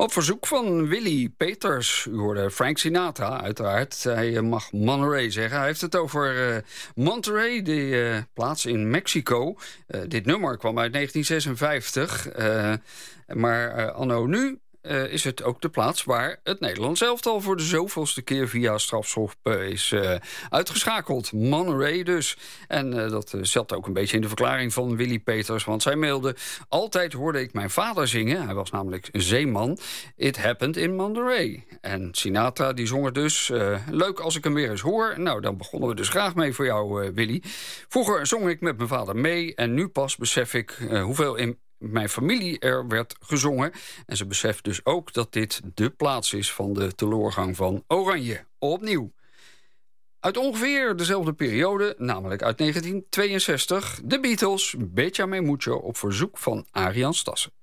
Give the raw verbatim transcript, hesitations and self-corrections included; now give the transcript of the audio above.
Op verzoek van Willy Peters, u hoorde Frank Sinatra uiteraard. Hij mag Monterey zeggen. Hij heeft het over uh, Monterey, die uh, plaats in Mexico. Uh, dit nummer kwam uit negentien zesenvijftig. Uh, maar uh, anno nu uh, is het ook de plaats waar het Nederlands elftal voor de zoveelste keer via strafschop uh, is uh, uitgeschakeld. Monterey dus. En uh, dat uh, zat ook een beetje in de verklaring van Willy Peters. Want zij mailde: altijd hoorde ik mijn vader zingen. Hij was namelijk een zeeman. It happened in Monterey. En Sinatra die zong er dus. Uh, leuk als ik hem weer eens hoor. Nou, dan begonnen we dus graag mee voor jou, uh, Willy. Vroeger zong ik met mijn vader mee. En nu pas besef ik uh, hoeveel in mijn familie er werd gezongen. En ze beseft dus ook dat dit de plaats is van de teloorgang van Oranje. Opnieuw. Uit ongeveer dezelfde periode, namelijk uit negentien tweeënzestig... de Beatles, Béchame Mucho op verzoek van Adriaan Stassen.